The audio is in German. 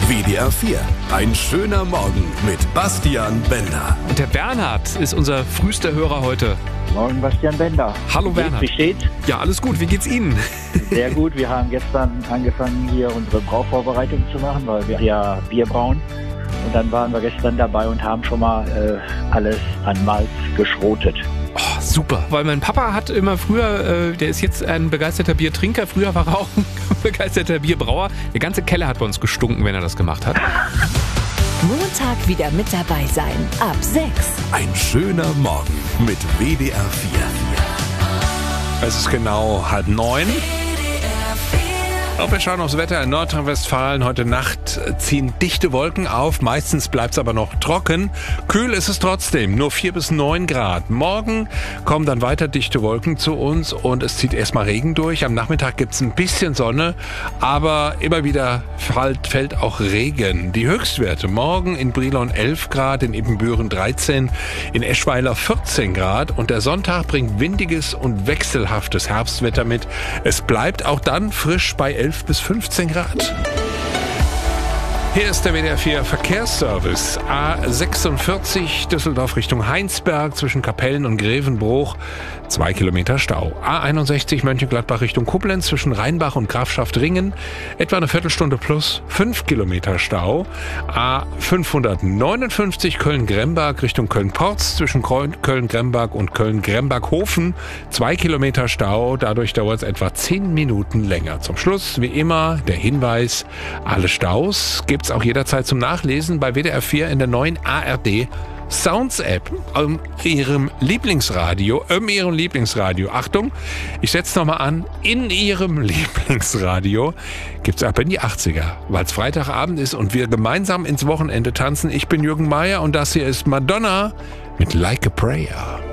WDR 4. Ein schöner Morgen mit Bastian Bender. Und der Bernhard ist unser frühester Hörer heute. Morgen, Bastian Bender. Hallo Bernhard. Wie steht's? Ja, alles gut. Wie geht's Ihnen? Sehr gut. Wir haben gestern angefangen, hier unsere Brauvorbereitung zu machen, weil wir ja Bier brauen. Und dann waren wir gestern dabei und haben schon mal alles an Malz geschrotet. Oh, super. Weil mein Papa hat immer früher, der ist jetzt ein begeisterter Biertrinker, früher war er auch ein begeisterter Bierbrauer. Der ganze Keller hat bei uns gestunken, wenn er das gemacht hat. Montag wieder mit dabei sein. Ab 6. Ein schöner Morgen mit WDR 4. Es ist genau 8:30. Und wir schauen aufs Wetter in Nordrhein-Westfalen. Heute Nacht ziehen dichte Wolken auf. Meistens bleibt es aber noch trocken. Kühl ist es trotzdem, nur 4 bis 9 Grad. Morgen kommen dann weiter dichte Wolken zu uns und es zieht erstmal Regen durch. Am Nachmittag gibt es ein bisschen Sonne, aber immer wieder fällt auch Regen. Die Höchstwerte morgen in Brilon 11 Grad, in Ibbenbüren 13, in Eschweiler 14 Grad. Und der Sonntag bringt windiges und wechselhaftes Herbstwetter mit. Es bleibt auch dann frisch bei 11 bis 15 Grad. Hier ist der WDR 4 Verkehrsservice. A46 Düsseldorf Richtung Heinsberg zwischen Kapellen und Grevenbruch. 2 Kilometer Stau. A61 Mönchengladbach Richtung Koblenz zwischen Rheinbach und Grafschaftringen. Etwa eine Viertelstunde plus 5 Kilometer Stau. A559 Köln-Gremberg Richtung Köln-Porz zwischen Köln-Gremberg und Köln-Gremberg-Hofen. 2 Kilometer Stau. Dadurch dauert es etwa 10 Minuten länger. Zum Schluss, wie immer, der Hinweis: Alle Staus gibt's auch jederzeit zum Nachlesen bei WDR 4 in der neuen ARD Sounds App. Ihrem Lieblingsradio. Achtung, ich setze nochmal an. In Ihrem Lieblingsradio gibt's ab in die 80er, weil es Freitagabend ist und wir gemeinsam ins Wochenende tanzen. Ich bin Jürgen Meier und das hier ist Madonna mit Like a Prayer.